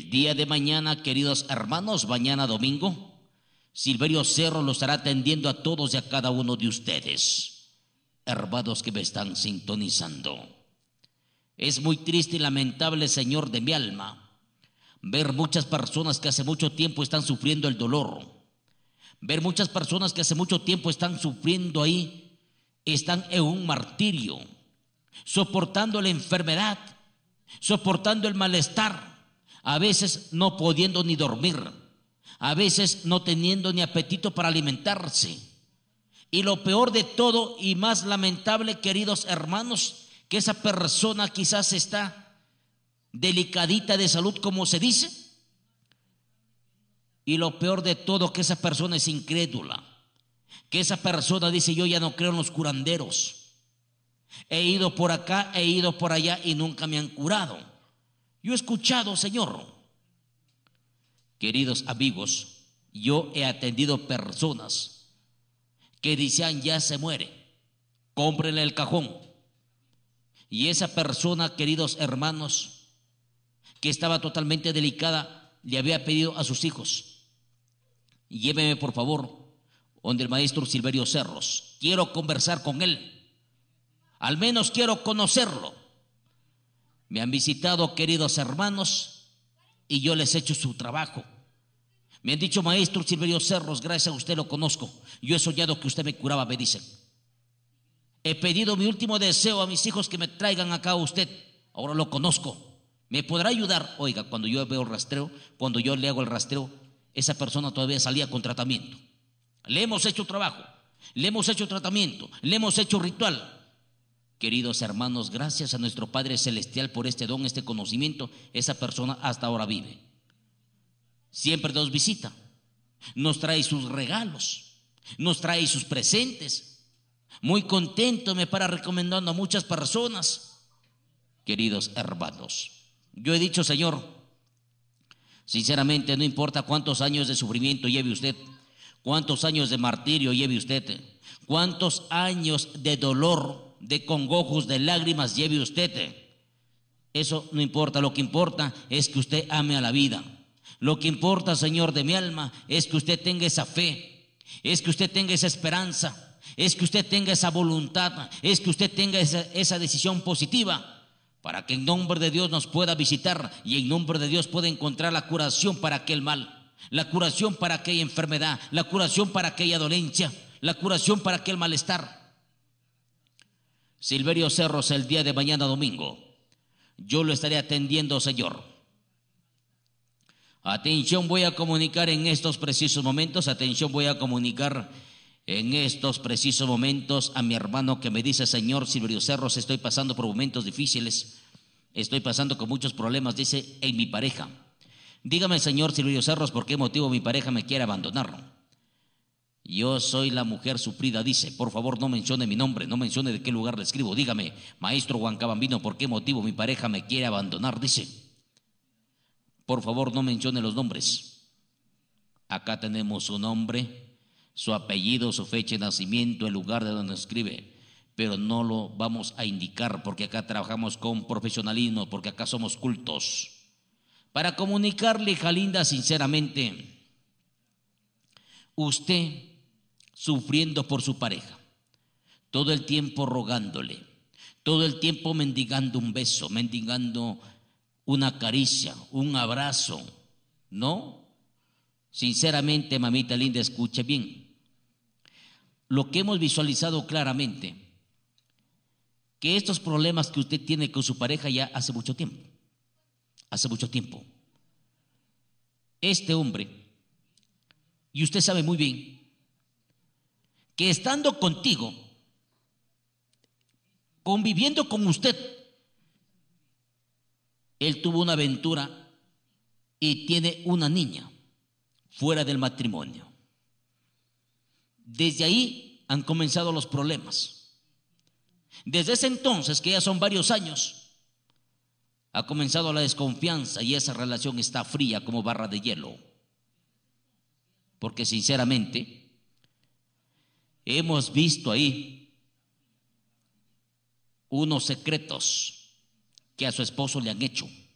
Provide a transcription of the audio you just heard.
El día de mañana, queridos hermanos, mañana domingo, Silverio Cerro lo estará atendiendo a todos y a cada uno de ustedes, hermanos que me están sintonizando. Es muy triste y lamentable, Señor de mi alma, ver muchas personas que hace mucho tiempo están sufriendo el dolor, ver muchas personas que hace mucho tiempo están sufriendo ahí, están en un martirio, soportando la enfermedad, soportando el malestar, a veces no pudiendo ni dormir, a veces no teniendo ni apetito para alimentarse. Y lo peor de todo y más lamentable, queridos hermanos, que esa persona quizás está delicadita de salud, como se dice, y lo peor de todo, que esa persona es incrédula, que esa persona dice: yo ya no creo en los curanderos, he ido por acá, he ido por allá y nunca me han curado. Yo he escuchado, Señor, queridos amigos, yo he atendido personas que decían: ya se muere, cómprenle el cajón. Y esa persona, queridos hermanos, que estaba totalmente delicada, le había pedido a sus hijos: lléveme por favor donde el maestro Silverio Cerros, quiero conversar con él, al menos quiero conocerlo. Me han visitado, queridos hermanos, y yo les he hecho su trabajo. Me han dicho: maestro Silverio Cerros, gracias a usted lo conozco, yo he soñado que usted me curaba, me dicen. He pedido mi último deseo a mis hijos que me traigan acá a usted, ahora lo conozco, ¿me podrá ayudar? Oiga, cuando yo veo el rastreo, cuando yo le hago el rastreo, esa persona todavía salía con tratamiento. Le hemos hecho trabajo, le hemos hecho tratamiento, le hemos hecho ritual. Queridos hermanos, gracias a nuestro Padre Celestial por este don, este conocimiento, esa persona hasta ahora vive. Siempre nos visita, nos trae sus regalos, nos trae sus presentes. Muy contento me para recomendando a muchas personas. Queridos hermanos, yo he dicho: Señor, sinceramente no importa cuántos años de sufrimiento lleve usted, cuántos años de martirio lleve usted, cuántos años de dolor, de congojos, de lágrimas lleve usted, eso no importa. Lo que importa es que usted ame a la vida. Lo que importa, Señor de mi alma, es que usted tenga esa fe, es que usted tenga esa esperanza, es que usted tenga esa voluntad, es que usted tenga esa decisión positiva, para que en nombre de Dios nos pueda visitar y en nombre de Dios pueda encontrar la curación para aquel mal, la curación para aquella enfermedad, la curación para aquella dolencia, la curación para aquel malestar. Silverio Cerros, el día de mañana domingo, yo lo estaré atendiendo, Señor. Atención, voy a comunicar en estos precisos momentos, atención, voy a comunicar en estos precisos momentos a mi hermano que me dice: señor Silverio Cerros, estoy pasando por momentos difíciles, estoy pasando con muchos problemas, dice, en mi pareja. Dígame, señor Silverio Cerros, ¿por qué motivo mi pareja me quiere abandonar? Yo soy la mujer sufrida, dice. Por favor, no mencione mi nombre, no mencione de qué lugar le escribo. Dígame, maestro Huancabambino, ¿por qué motivo mi pareja me quiere abandonar? Dice. Por favor, no mencione los nombres. Acá tenemos su nombre, su apellido, su fecha de nacimiento, el lugar de donde escribe, pero no lo vamos a indicar porque acá trabajamos con profesionalismo, porque acá somos cultos. Para comunicarle, hija linda, sinceramente, usted sufriendo por su pareja, todo el tiempo rogándole, todo el tiempo mendigando un beso, mendigando una caricia, un abrazo, ¿no? Sinceramente, mamita linda, escuche bien. Lo que hemos visualizado claramente, que estos problemas que usted tiene con su pareja ya hace mucho tiempo. Este hombre, y usted sabe muy bien, que estando contigo, conviviendo con usted, él tuvo una aventura y tiene una niña fuera del matrimonio. Desde ahí han comenzado los problemas. Desde ese entonces, que ya son varios años, ha comenzado la desconfianza y esa relación está fría como barra de hielo. Porque sinceramente, hemos visto ahí unos secretos que a su esposo le han hecho.